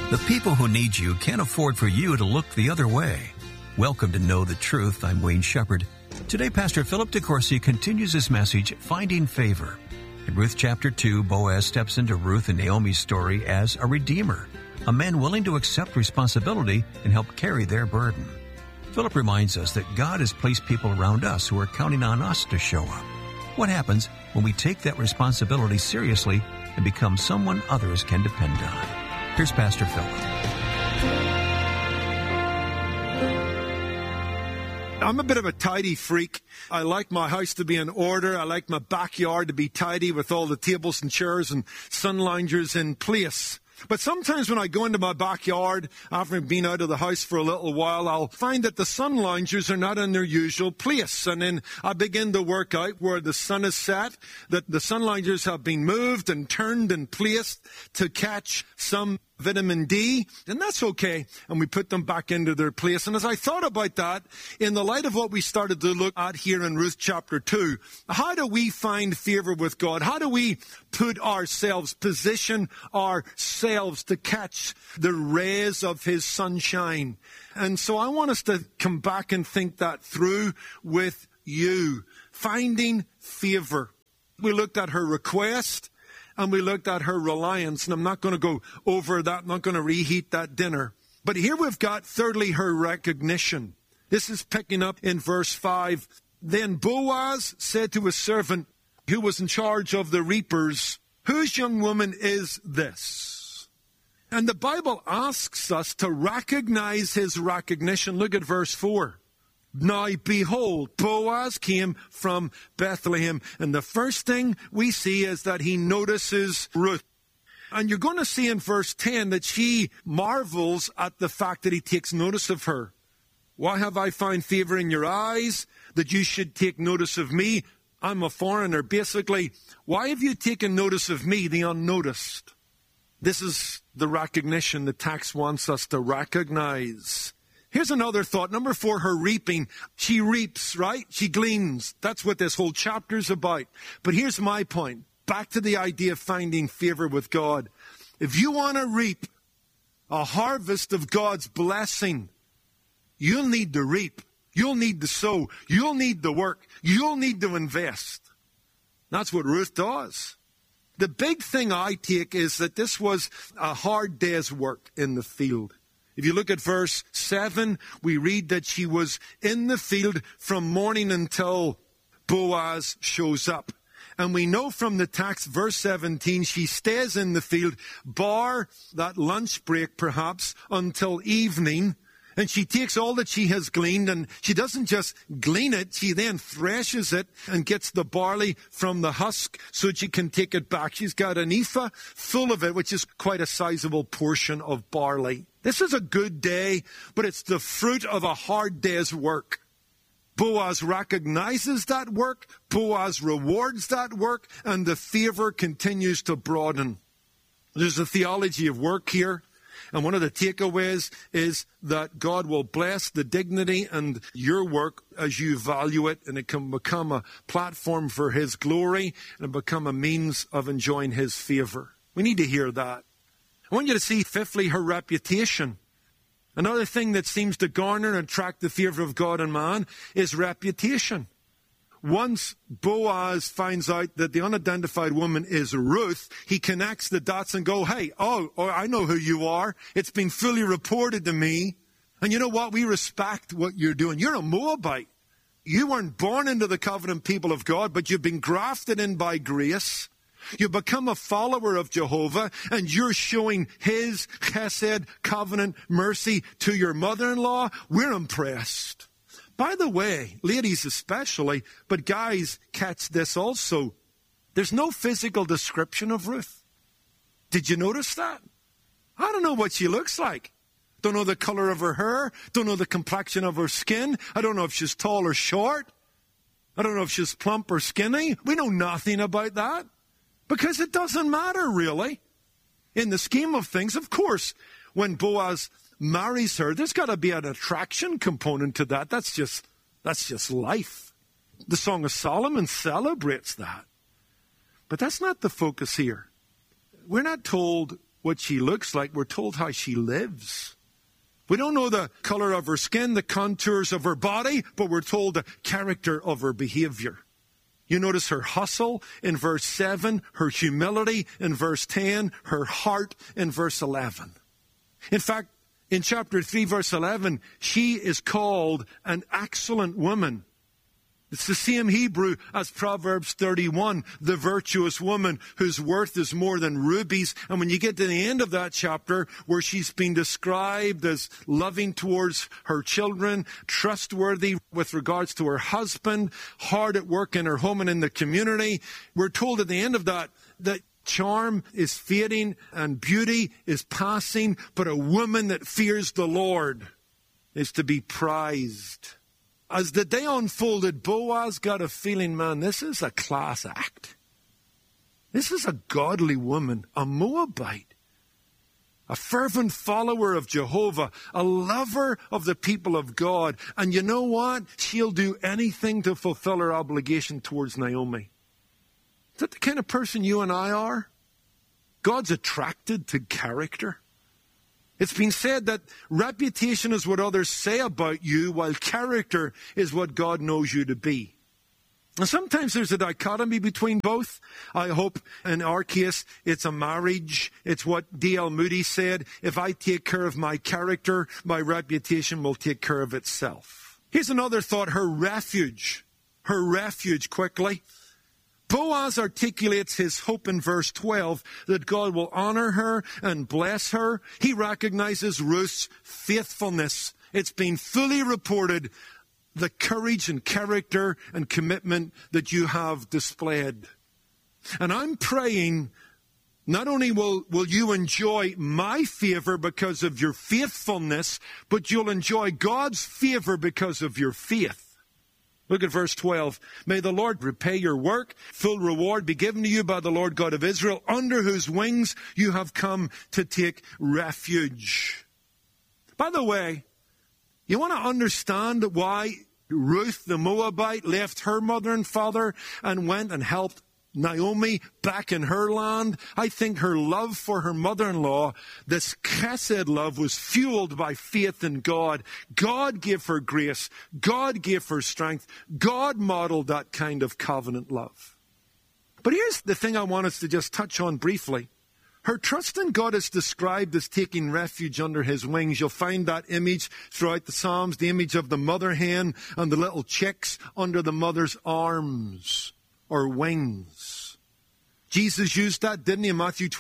The people who need you can't afford for you to look the other way. Welcome to Know the Truth. I'm Wayne Shepherd. Today, Pastor Philip DeCourcy continues his message, Finding Favor. In Ruth chapter 2, Boaz steps into Ruth and Naomi's story as a redeemer, a man willing to accept responsibility and help carry their burden. Philip reminds us that God has placed people around us who are counting on us to show up. What happens when we take that responsibility seriously and become someone others can depend on? Here's Pastor Philip. I'm a bit of a tidy freak. I like my house to be in order. I like my backyard to be tidy with all the tables and chairs and sun loungers in place. But sometimes when I go into my backyard, after being out of the house for a little while, I'll find that the sun loungers are not in their usual place. And then I begin to work out where the sun is set, that the sun loungers have been moved and turned and placed to catch some vitamin D, and that's okay. And we put them back into their place. And as I thought about that, in the light of what we started to look at here in Ruth chapter 2, how do we find favor with God? How do we put ourselves, position ourselves to catch the rays of His sunshine? And so I want us to come back and think that through with you. Finding favor. We looked at her request, and we looked at her reliance, and I'm not going to go over that. I'm not going to reheat that dinner. But here we've got, thirdly, her recognition. This is picking up in verse 5. Then Boaz said to his servant, who was in charge of the reapers, "Whose young woman is this?" And the Bible asks us to recognize his recognition. Look at verse 4. Now, behold, Boaz came from Bethlehem. And the first thing we see is that he notices Ruth. And you're going to see in verse 10 that she marvels at the fact that he takes notice of her. Why have I found favor in your eyes that you should take notice of me? I'm a foreigner. Basically, why have you taken notice of me, the unnoticed? This is the recognition the text wants us to recognize. Here's another thought. Number 4, her reaping. She reaps, right? She gleans. That's what this whole chapter's about. But here's my point. Back to the idea of finding favor with God. If you want to reap a harvest of God's blessing, you'll need to reap. You'll need to sow. You'll need to work. You'll need to invest. That's what Ruth does. The big thing I take is that this was a hard day's work in the field. If you look at verse 7, we read that she was in the field from morning until Boaz shows up. And we know from the text, verse 17, she stays in the field, bar that lunch break perhaps, until evening. And she takes all that she has gleaned, and she doesn't just glean it, she then threshes it and gets the barley from the husk so she can take it back. She's got an ephah full of it, which is quite a sizable portion of barley. This is a good day, but it's the fruit of a hard day's work. Boaz recognizes that work, Boaz rewards that work, and the favor continues to broaden. There's a theology of work here. And one of the takeaways is that God will bless the dignity and your work as you value it, and it can become a platform for His glory and become a means of enjoying His favor. We need to hear that. I want you to see, fifthly, her reputation. Another thing that seems to garner and attract the favor of God and man is reputation. Once Boaz finds out that the unidentified woman is Ruth, he connects the dots and go, hey, I know who you are. It's been fully reported to me. And you know what? We respect what you're doing. You're a Moabite. You weren't born into the covenant people of God, but you've been grafted in by grace. You become a follower of Jehovah, and you're showing His chesed, covenant, mercy to your mother-in-law. We're impressed. By the way, ladies especially, but guys catch this also. There's no physical description of Ruth. Did you notice that? I don't know what she looks like. Don't know the color of her hair. Don't know the complexion of her skin. I don't know if she's tall or short. I don't know if she's plump or skinny. We know nothing about that because it doesn't matter really. In the scheme of things, of course, when Boaz marries her, there's got to be an attraction component to that. That's just life. The Song of Solomon celebrates that. But that's not the focus here. We're not told what she looks like. We're told how she lives. We don't know the color of her skin, the contours of her body, but we're told the character of her behavior. You notice her hustle in verse 7, her humility in verse 10, her heart in verse 11. In fact, in chapter 3, verse 11, she is called an excellent woman. It's the same Hebrew as Proverbs 31, the virtuous woman whose worth is more than rubies. And when you get to the end of that chapter, where she's been described as loving towards her children, trustworthy with regards to her husband, hard at work in her home and in the community, we're told at the end of that charm is fading and beauty is passing, but a woman that fears the Lord is to be prized. As the day unfolded, Boaz got a feeling, man, this is a class act. This is a godly woman, a Moabite, a fervent follower of Jehovah, a lover of the people of God. And you know what? She'll do anything to fulfill her obligation towards Naomi. Is that the kind of person you and I are? God's attracted to character. It's been said that reputation is what others say about you, while character is what God knows you to be. And sometimes there's a dichotomy between both. I hope in our case it's a marriage. It's what D.L. Moody said, if I take care of my character, my reputation will take care of itself. Here's another thought, her refuge quickly. Boaz articulates his hope in verse 12 that God will honor her and bless her. He recognizes Ruth's faithfulness. It's been fully reported, the courage and character and commitment that you have displayed. And I'm praying, not only will you enjoy my favor because of your faithfulness, but you'll enjoy God's favor because of your faith. Look at verse 12. May the Lord repay your work. Full reward be given to you by the Lord God of Israel, under whose wings you have come to take refuge. By the way, you want to understand why Ruth the Moabite left her mother and father and went and helped Naomi back in her land? I think her love for her mother-in-law, this chesed love, was fueled by faith in God. God gave her grace. God gave her strength. God modeled that kind of covenant love. But here's the thing I want us to just touch on briefly. Her trust in God is described as taking refuge under his wings. You'll find that image throughout the Psalms, the image of the mother hen and the little chicks under the mother's arms or wings. Jesus used that, didn't he, in Matthew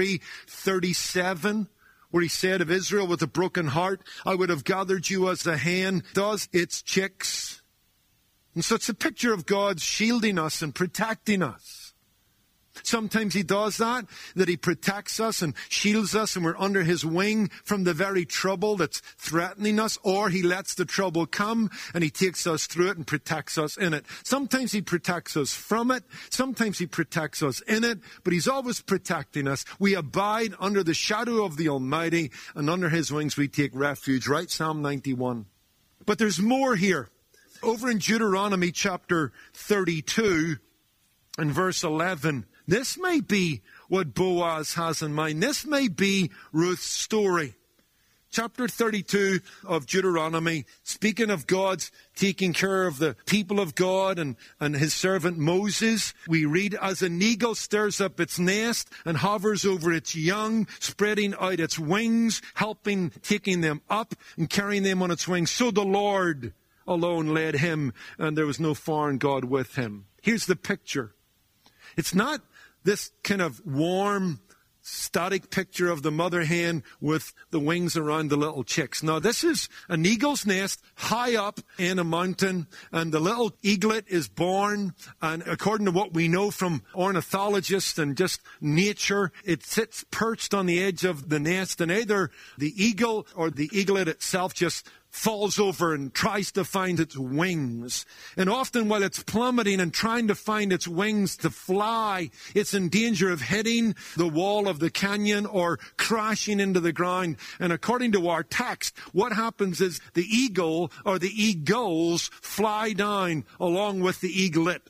23:37, where he said of Israel with a broken heart, I would have gathered you as a hen does its chicks. And so it's a picture of God shielding us and protecting us. Sometimes he does that he protects us and shields us and we're under his wing from the very trouble that's threatening us, or he lets the trouble come and he takes us through it and protects us in it. Sometimes he protects us from it. Sometimes he protects us in it, but he's always protecting us. We abide under the shadow of the Almighty, and under his wings we take refuge, right? Psalm 91. But there's more here. Over in Deuteronomy chapter 32 and verse 11, this may be what Boaz has in mind. This may be Ruth's story. Chapter 32 of Deuteronomy, speaking of God's taking care of the people of God and his servant Moses, we read, as an eagle stirs up its nest and hovers over its young, spreading out its wings, taking them up and carrying them on its wings, so the Lord alone led him, and there was no foreign god with him. Here's the picture. It's not this kind of warm, static picture of the mother hen with the wings around the little chicks. No, this is an eagle's nest high up in a mountain, and the little eaglet is born, and according to what we know from ornithologists and just nature, it sits perched on the edge of the nest, and either the eagle or the eaglet itself just falls over and tries to find its wings. And often while it's plummeting and trying to find its wings to fly, it's in danger of hitting the wall of the canyon or crashing into the ground. And according to our text, what happens is the eagle or the eagles fly down along with the eaglet.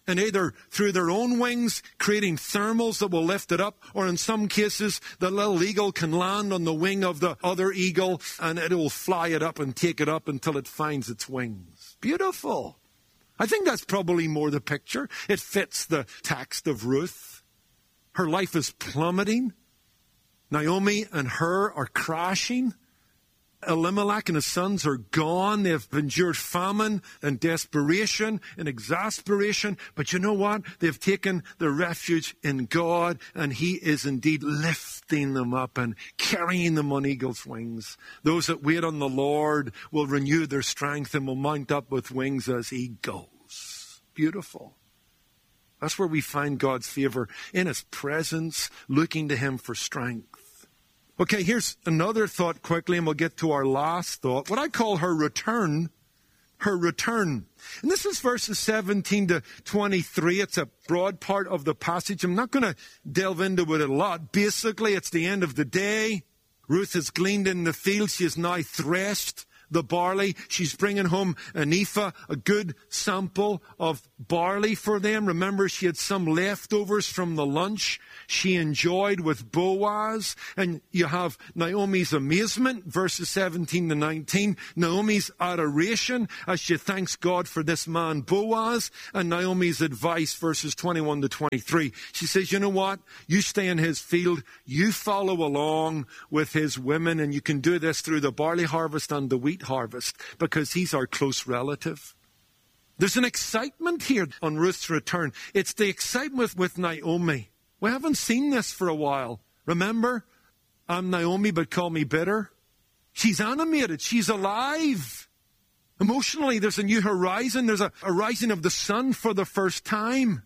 and either through their own wings, creating thermals that will lift it up, or in some cases, the little eagle can land on the wing of the other eagle, and it will fly it up and take it up until it finds its wings. Beautiful. I think that's probably more the picture. It fits the text of Ruth. Her life is plummeting. Naomi and her are crashing. Elimelech and his sons are gone. They've endured famine and desperation and exasperation. But you know what? They've taken their refuge in God, and He is indeed lifting them up and carrying them on eagle's wings. Those that wait on the Lord will renew their strength and will mount up with wings as eagles. Beautiful. That's where we find God's favor, in His presence, looking to Him for strength. Okay, here's another thought quickly, and we'll get to our last thought. What I call her return. Her return. And this is verses 17 to 23. It's a broad part of the passage. I'm not going to delve into it a lot. Basically, it's the end of the day. Ruth has gleaned in the field. She has now threshed the barley. She's bringing home an ephah, a good sample of barley for them. Remember, she had some leftovers from the lunch she enjoyed with Boaz. And you have Naomi's amazement, verses 17 to 19. Naomi's adoration as she thanks God for this man Boaz. And Naomi's advice, verses 21 to 23. She says, you know what? You stay in his field. You follow along with his women. And you can do this through the barley harvest and the wheat harvest, because he's our close relative. There's an excitement here on Ruth's return. It's the excitement with Naomi. We haven't seen this for a while. Remember? I'm Naomi, but call me bitter. She's animated. She's alive. Emotionally, there's a new horizon. There's a rising of the sun for the first time.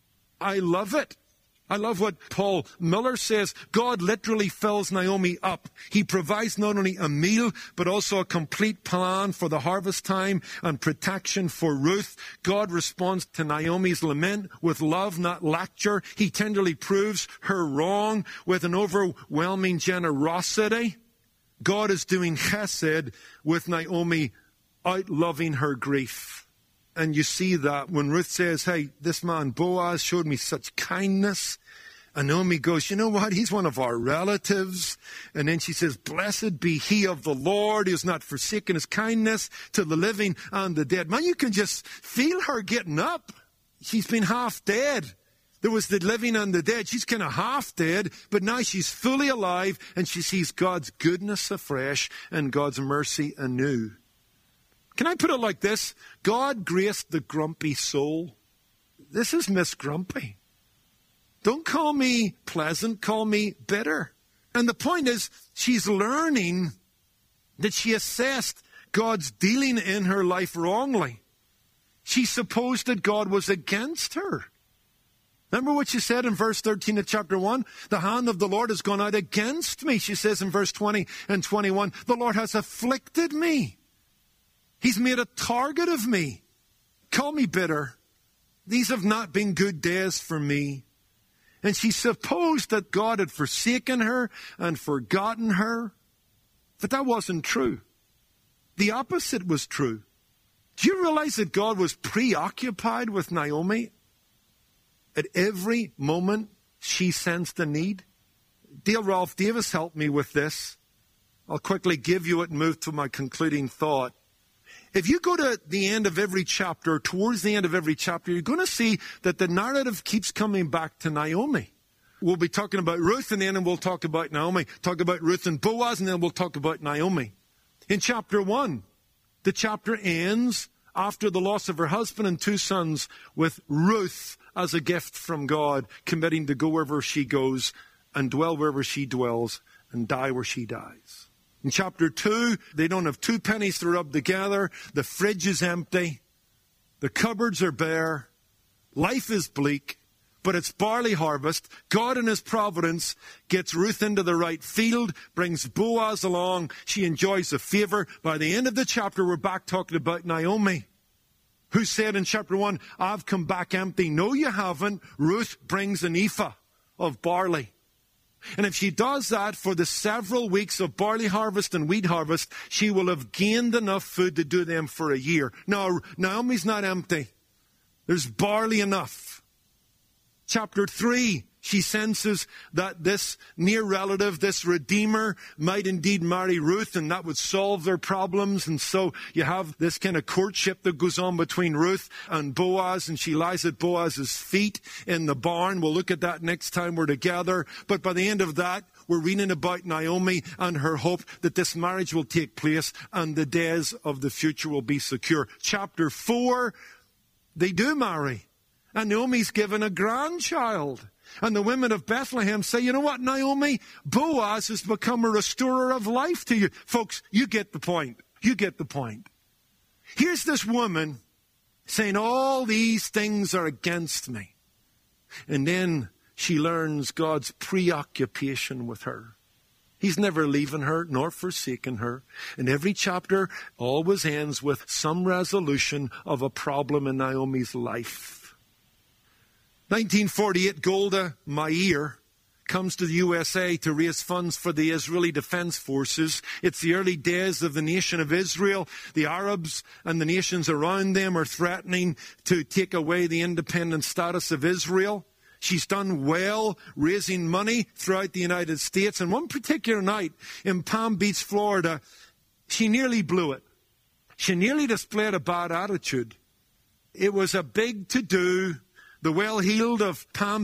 I love it. I love what Paul Miller says. God literally fills Naomi up. He provides not only a meal, but also a complete plan for the harvest time and protection for Ruth. God responds to Naomi's lament with love, not lecture. He tenderly proves her wrong with an overwhelming generosity. God is doing chesed with Naomi, outloving her grief. And you see that when Ruth says, hey, this man Boaz showed me such kindness. And Naomi goes, you know what? He's one of our relatives. And then she says, blessed be he of the Lord who has not forsaken his kindness to the living and the dead. Man, you can just feel her getting up. She's been half dead. There was the living and the dead. She's kind of half dead, but now she's fully alive, and she sees God's goodness afresh and God's mercy anew. Can I put it like this? God graced the grumpy soul. This is Miss Grumpy. Don't call me pleasant, call me bitter. And the point is, she's learning that she assessed God's dealing in her life wrongly. She supposed that God was against her. Remember what she said in verse 13 of chapter 1? The hand of the Lord has gone out against me, she says in verse 20 and 21. The Lord has afflicted me. He's made a target of me. Call me bitter. These have not been good days for me. And she supposed that God had forsaken her and forgotten her. But that wasn't true. The opposite was true. Do you realize that God was preoccupied with Naomi? At every moment she sensed a need. Dale Ralph Davis helped me with this. I'll quickly give you it and move to my concluding thought. If you go to the end of every chapter, towards the end of every chapter, you're going to see that the narrative keeps coming back to Naomi. We'll be talking about Ruth, and then we'll talk about Naomi. Talk about Ruth and Boaz, and then we'll talk about Naomi. In chapter 1, the chapter ends after the loss of her husband and 2 sons, with Ruth as a gift from God, committing to go wherever she goes and dwell wherever she dwells and die where she dies. In chapter 2, they don't have 2 pennies to rub together. The fridge is empty. The cupboards are bare. Life is bleak, but it's barley harvest. God in his providence gets Ruth into the right field, brings Boaz along. She enjoys the favor. By the end of the chapter, we're back talking about Naomi, who said in chapter 1, I've come back empty. No, you haven't. Ruth brings an ephah of barley. And if she does that for the several weeks of barley harvest and wheat harvest, she will have gained enough food to do them for a year. Now, Naomi's not empty. There's barely enough. Chapter 3, she senses that this near relative, this redeemer, might indeed marry Ruth, and that would solve their problems. And so you have this kind of courtship that goes on between Ruth and Boaz, and she lies at Boaz's feet in the barn. We'll look at that next time we're together. But by the end of that, we're reading about Naomi and her hope that this marriage will take place and the days of the future will be secure. Chapter 4, they do marry. And Naomi's given a grandchild. And the women of Bethlehem say, you know what, Naomi? Boaz has become a restorer of life to you. Folks, you get the point. You get the point. Here's this woman saying, all these things are against me. And then she learns God's preoccupation with her. He's never leaving her nor forsaken her. And every chapter always ends with some resolution of a problem in Naomi's life. 1948, Golda Meir comes to the USA to raise funds for the Israeli Defense Forces. It's the early days of the nation of Israel. The Arabs and the nations around them are threatening to take away the independent status of Israel. She's done well raising money throughout the United States. And one particular night in Palm Beach, Florida, she nearly blew it. She nearly displayed a bad attitude. It was a big to-do. The well-heeled of Palm